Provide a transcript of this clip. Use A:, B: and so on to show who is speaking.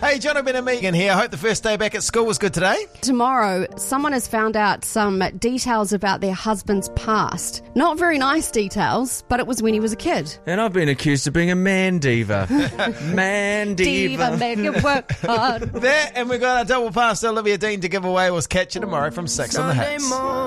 A: Hey, John, Ben and Megan here. I hope the first day back at school was good today.
B: Tomorrow, someone has found out some details about their husband's past. Not very nice details, but it was when he was a kid.
C: And I've been accused of being a man diva. Man diva.
B: Diva, make it work hard.
A: That, and we've got our double pass to Olivia Dean to give away. We'll catch you tomorrow from 6 on the Hits.